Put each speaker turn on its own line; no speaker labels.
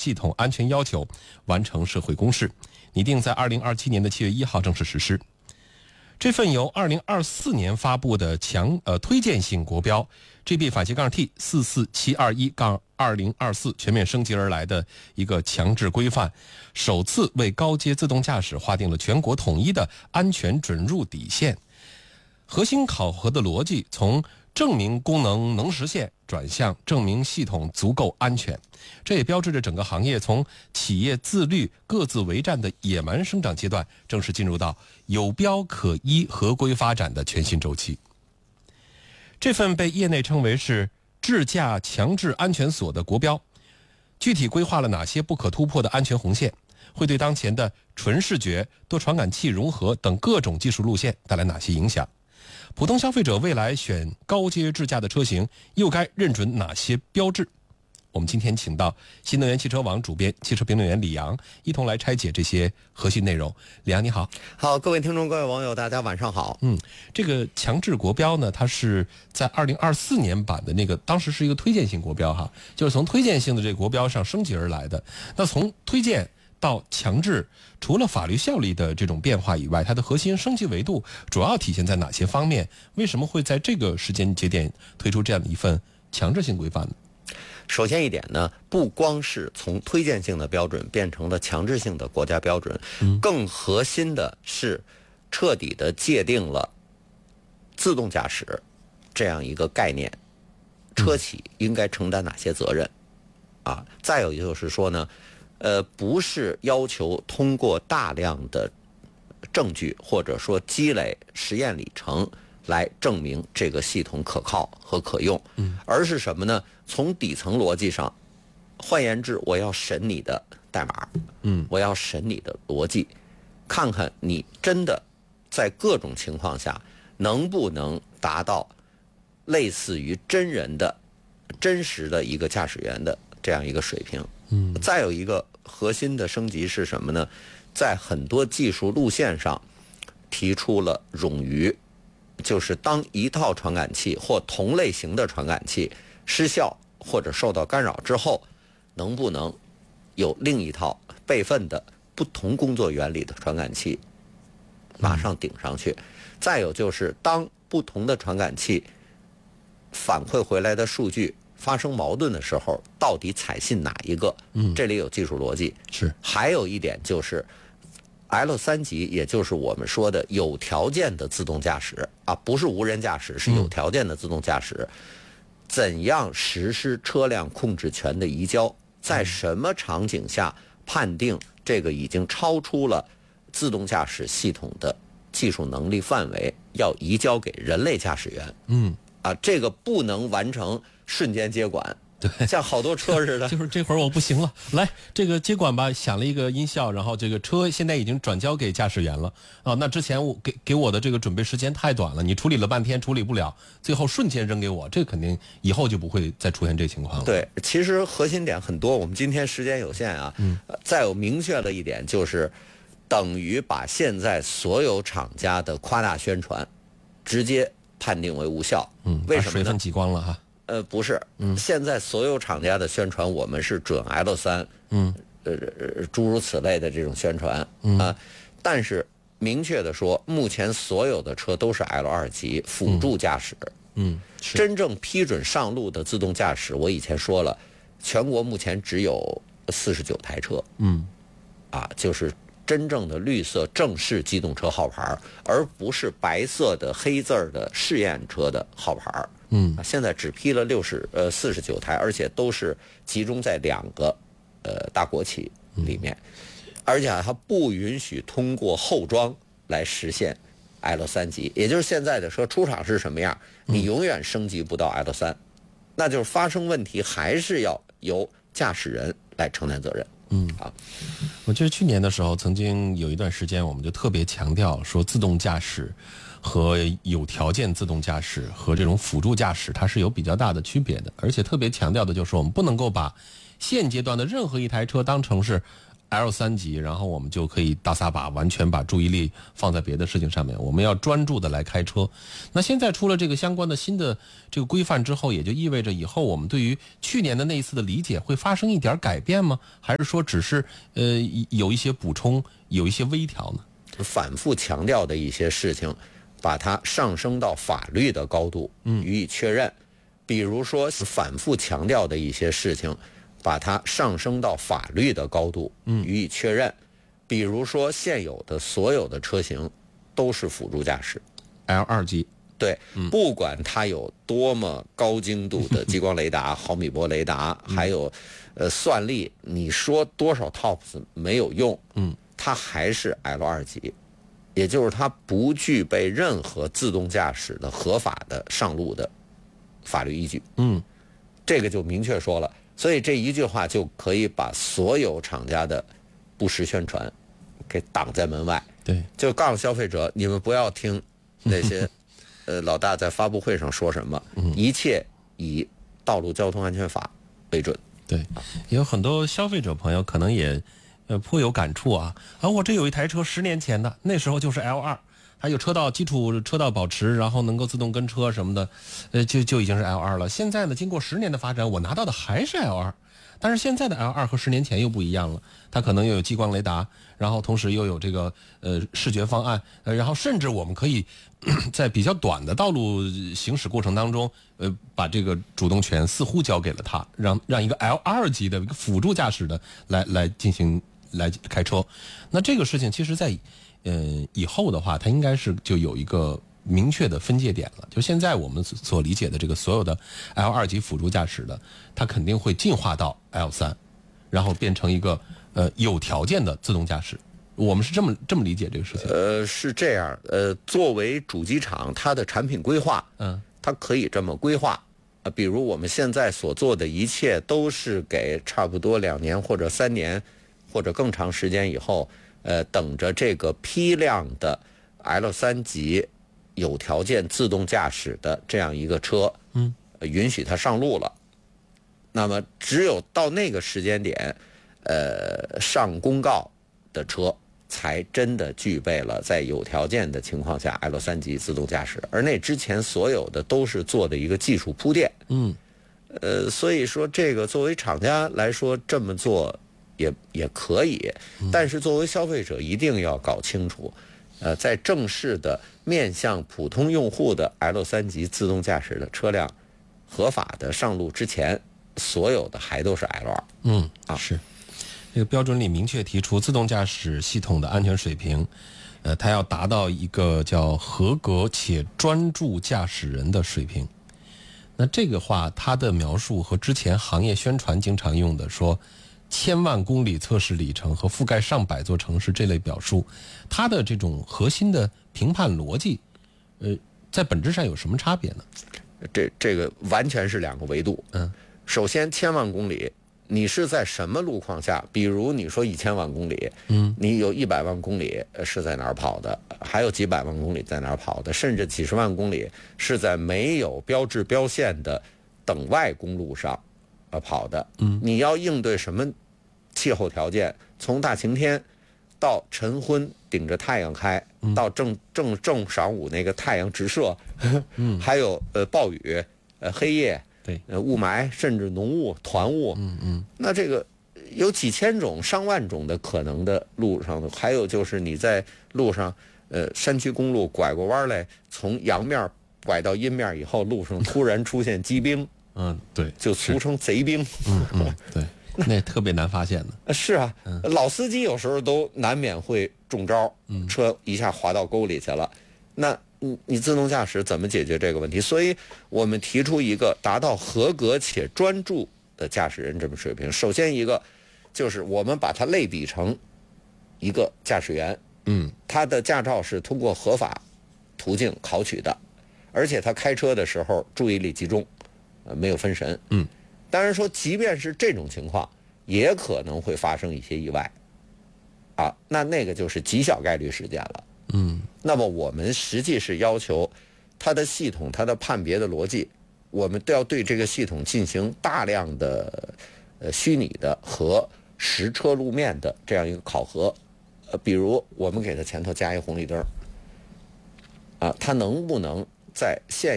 系统安全要求，完成社会公示，拟定在2027年7月1号正式实施。这份由2024年发布的推荐性国标 GB-T44721-2024 全面升级而来的一个强制规范，首次为高阶自动驾驶划定了全国统一的安全准入底线。核心考核的逻辑从证明功能能实现转向证明系统足够安全，这也标志着整个行业从企业自律各自为战的野蛮生长阶段，正式进入到有标可依合规发展的全新周期。这份被业内称为是智驾强制安全锁的国标，具体规划了哪些不可突破的安全红线，会对当前的纯视觉、多传感器融合等各种技术路线带来哪些影响？普通消费者未来选高阶智驾的车型又该认准哪些标志？我们今天请到新能源汽车网主编、汽车评论员李阳，一同来拆解这些核心内容。李阳你好。
好，各位听众、各位网友，大家晚上好。
这个强制国标呢，它是在2024年版的那个，当时是一个推荐性国标哈，就是从推荐性的这个国标上升级而来的。那从推荐到强制，除了法律效力的这种变化以外，它的核心升级维度主要体现在哪些方面？为什么会在这个时间节点推出这样的一份强制性规范呢？
首先一点呢，不光是从推荐性的标准变成了强制性的国家标准，更核心的是彻底的界定了自动驾驶这样一个概念，车企应该承担哪些责任啊？再有就是说呢，不是要求通过大量的证据或者说积累实验里程来证明这个系统可靠和可用，而是什么呢？从底层逻辑上，换言之，我要审你的代码，我要审你的逻辑，看看你真的在各种情况下能不能达到类似于真人的真实的一个驾驶员的这样一个水平。再有一个核心的升级是什么呢？在很多技术路线上提出了冗余，就是当一套传感器或同类型的传感器失效或者受到干扰之后，能不能有另一套备份的不同工作原理的传感器马上顶上去？再有就是当不同的传感器反馈回来的数据发生矛盾的时候，到底采信哪一个？这里有技术逻辑。
是。
还有一点就是 L3级，也就是我们说的有条件的自动驾驶啊，不是无人驾驶，是有条件的自动驾驶。怎样实施车辆控制权的移交？在什么场景下判定这个已经超出了自动驾驶系统的技术能力范围，要移交给人类驾驶员？这个不能完成瞬间接管。对，像好多车似的，
就是这会儿我不行了，来这个接管吧，响了一个音效，然后这个车现在已经转交给驾驶员了啊。那之前我给我的这个准备时间太短了，你处理了半天处理不了，最后瞬间扔给我，这肯定以后就不会再出现这情况了。
对，其实核心点很多，我们今天时间有限啊。再有明确的一点就是，等于把现在所有厂家的夸大宣传直接判定为无效。为什么呢？
把水分挤光了哈。
不是，现在所有厂家的宣传我们是准 L3，诸如此类的这种宣传但是明确的说，目前所有的车都是 L2级辅助驾驶。真正批准上路的自动驾驶，我以前说了，全国目前只有49台车。就是真正的绿色正式机动车号牌，而不是白色的黑字的试验车的号牌。现在只批了49台，而且都是集中在2个大国企里面，而且它不允许通过后装来实现 L3级，也就是现在的车出厂是什么样，你永远升级不到 L3，那就是发生问题还是要由驾驶人来承担责任。
我记得去年的时候，曾经有一段时间，我们就特别强调说，自动驾驶和有条件自动驾驶和这种辅助驾驶，它是有比较大的区别的。而且特别强调的就是，我们不能够把现阶段的任何一台车当成是 L3级，然后我们就可以大撒把，完全把注意力放在别的事情上面，我们要专注的来开车。那现在出了这个相关的新的这个规范之后，也就意味着以后我们对于去年的那一次的理解会发生一点改变吗？还是说只是有一些补充，有一些微调呢？
反复强调的一些事情，把它上升到法律的高度予以确认。比如说反复强调的一些事情，把它上升到法律的高度予以确认。比如说现有的所有的车型都是辅助驾驶
L2级。
对，不管它有多么高精度的激光雷达、毫米波雷达，还有算力，你说多少 TOPS 没有用，它还是 L2级，也就是它不具备任何自动驾驶的合法的上路的法律依据。这个就明确说了，所以这一句话就可以把所有厂家的不实宣传给挡在门外。
对，
就告诉消费者，你们不要听那些老大在发布会上说什么，一切以道路交通安全法为准。
对，有很多消费者朋友可能也颇有感触啊。我这有一台车10年前的，那时候就是 L2，还有基础车道保持，然后能够自动跟车什么的，就已经是 L2 了。现在呢，经过10年的发展，我拿到的还是 L2，但是现在的 L2 和10年前又不一样了，它可能又有激光雷达，然后同时又有这个视觉方案，然后甚至我们可以在比较短的道路行驶过程当中，把这个主动权似乎交给了它，让一个 L2 级的一个辅助驾驶的来进行来开车。那这个事情其实在以后的话，它应该是就有一个明确的分界点了。就现在我们所理解的这个所有的 L2 级辅助驾驶的，它肯定会进化到 L3，然后变成一个有条件的自动驾驶。我们是这么理解这个事情。
是这样。作为主机厂，它的产品规划，它可以这么规划。比如我们现在所做的一切，都是给差不多2年或者3年或者更长时间以后，等着这个批量的 L3级有条件自动驾驶的这样一个车，允许它上路了。那么只有到那个时间点，上公告的车才真的具备了在有条件的情况下 L3级自动驾驶，而那之前所有的都是做的一个技术铺垫。所以说这个作为厂家来说这么做也可以，但是作为消费者一定要搞清楚，在正式的面向普通用户的 L3级自动驾驶的车辆合法的上路之前，所有的还都是 L2。
是。这个标准里明确提出，自动驾驶系统的安全水平，它要达到一个叫合格且专注驾驶人的水平。那这个话，它的描述和之前行业宣传经常用的说1000万公里测试里程和覆盖上百座城市这类表述，它的这种核心的评判逻辑，在本质上有什么差别呢？
这个完全是2个维度。首先1000万公里。你是在什么路况下？比如你说1000万公里，你有100万公里是在哪儿跑的？还有几百万公里在哪儿跑的？甚至几十万公里是在没有标志标线的等外公路上跑的。你要应对什么气候条件？从大晴天到晨昏顶着太阳开，到正晌午那个太阳直射，还有暴雨、黑夜。雾霾，甚至浓雾、团雾，那这个有几千种、上万种的可能的路上，还有就是你在路上，山区公路拐过弯来，从阳面拐到阴面以后，路上突然出现积冰，
对，
就俗称贼冰，
对，那特别难发现的。
是啊，老司机有时候都难免会中招，车一下滑到沟里去了，那。你自动驾驶怎么解决这个问题？所以我们提出一个达到合格且专注的驾驶人这么水平。首先一个就是我们把它类比成一个驾驶员，他的驾照是通过合法途径考取的，而且他开车的时候注意力集中，没有分神。当然说，即便是这种情况，也可能会发生一些意外，那个就是极小概率事件了。那么我们实际是要求它的系统、它的判别的逻辑，我们都要对这个系统进行大量的虚拟的和实车路面的这样一个考核。比如我们给它前头加一红绿灯，它能不能在现